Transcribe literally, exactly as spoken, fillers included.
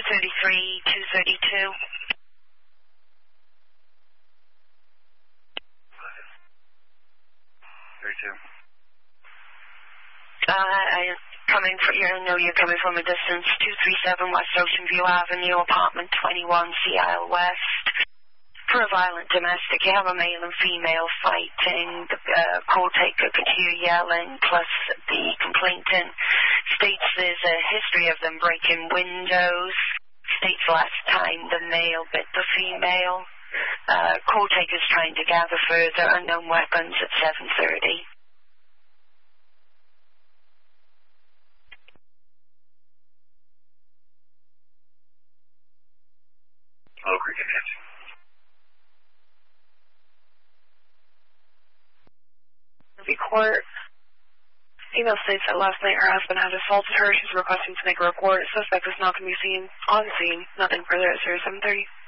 thirty-three, two thirty-two. thirty-two. Uh, I am coming from, you know you're coming from a distance, two three seven West Ocean View Avenue, apartment twenty-one, Sea Isle West. For a violent domestic, you have a male and female fighting. The uh, call taker could hear yelling, plus the complainant states there's a history of them breaking windows. States last time the male bit the female. Uh, call taker's trying to gather further unknown weapons at seven thirty. Hello, Cricket Hit. Court. Female states that last night her husband had assaulted her. She's requesting to make a report. Suspect is not going to be seen on scene. Nothing further at zero seven thirty.